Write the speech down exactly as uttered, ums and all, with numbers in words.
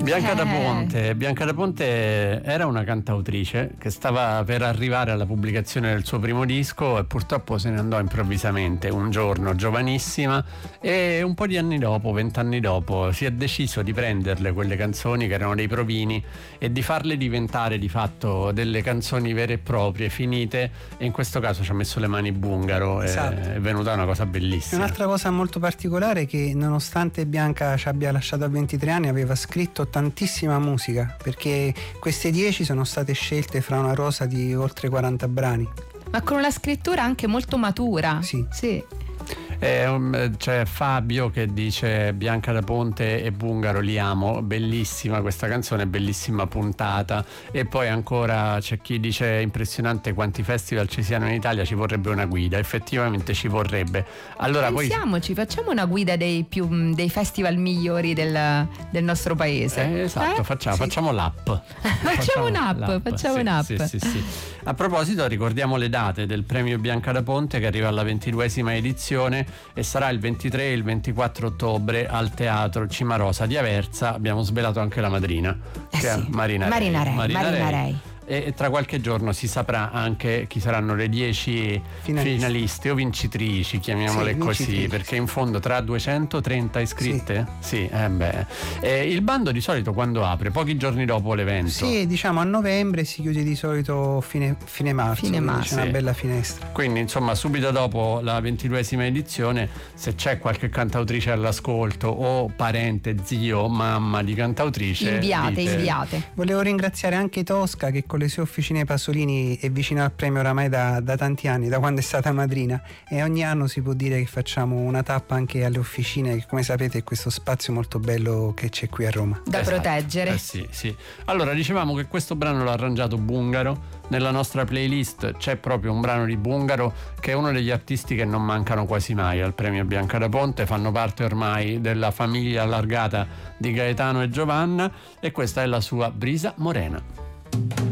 Bianca eh. da Ponte. Bianca da Ponte era una cantautrice che stava per arrivare alla pubblicazione del suo primo disco e purtroppo se ne andò improvvisamente un giorno, giovanissima, e un po' di anni dopo, vent'anni dopo, si è deciso di prenderle quelle canzoni che erano dei provini e di farle diventare di fatto delle canzoni vere e proprie, finite, e in questo caso ci ha messo le mani Bungaro. Esatto. È venuta una cosa bellissima. Un'altra cosa molto particolare è che nonostante Bianca ci abbia lasciato a ventitré anni, aveva scritto tantissima musica, perché queste dieci sono state scelte fra una rosa di oltre quaranta brani. Ma con una scrittura anche molto matura. Sì. Sì. Eh, um, c'è Fabio che dice: Bianca da Ponte e Bungaro li amo, bellissima questa canzone, bellissima puntata. E poi ancora c'è chi dice: impressionante quanti festival ci siano in Italia, ci vorrebbe una guida. Effettivamente ci vorrebbe. Allora pensiamoci, poi... facciamo una guida dei, più, dei festival migliori del, del nostro paese. Eh, esatto, eh? facciamo, sì. facciamo l'app. Facciamo, facciamo un'app, l'app. facciamo sì, un'app. sì, sì, sì. A proposito, ricordiamo le date del premio Bianca da Ponte che arriva alla ventiduesima edizione e sarà il ventitré e il ventiquattro ottobre al Teatro Cimarosa di Aversa. Abbiamo svelato anche la madrina, eh che sì. è Marina Rei. Marina Rei, Marina Marina Rei. Rei. E tra qualche giorno si saprà anche chi saranno le dieci finaliste, finaliste o vincitrici, chiamiamole sì, così, vincitrici. Perché in fondo tra duecentotrenta iscritte? Sì, sì eh beh. E il bando di solito quando apre? Pochi giorni dopo l'evento? Sì, diciamo a novembre, si chiude di solito fine, fine marzo, fine marzo. c'è una sì. bella finestra. Quindi insomma subito dopo la ventiduesima edizione, se c'è qualche cantautrice all'ascolto o parente, zio o mamma di cantautrice, inviate, dite... inviate. Volevo ringraziare anche Tosca, che con le sue officine Pasolini è vicino al premio oramai da, da tanti anni, da quando è stata madrina, e ogni anno si può dire che facciamo una tappa anche alle officine, che come sapete è questo spazio molto bello che c'è qui a Roma. Da esatto. proteggere. Eh sì, sì. Allora dicevamo che questo brano l'ha arrangiato Bungaro. Nella nostra playlist c'è proprio un brano di Bungaro, che è uno degli artisti che non mancano quasi mai al premio Bianca da Ponte, fanno parte ormai della famiglia allargata di Gaetano e Giovanna, e questa è la sua Brisa Morena.